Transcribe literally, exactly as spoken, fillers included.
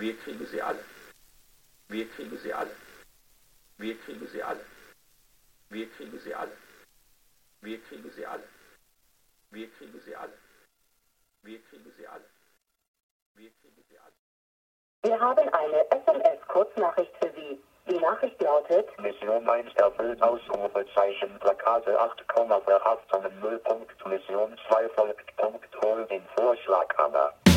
Wir kriegen sie alle. Wir kriegen sie alle. Wir kriegen sie alle. Wir kriegen sie alle. Wir kriegen sie alle. Wir kriegen sie alle. Wir kriegen sie alle. Wir kriegen sie alle. Wir haben eine S M S-Kurznachricht für Sie. Die Nachricht lautet: Mission eins erfüllt, Ausrufezeichen, Plakate acht, Verhaftungen null. Mission zwei folgt, Punkt, hol den Vorschlaghammer.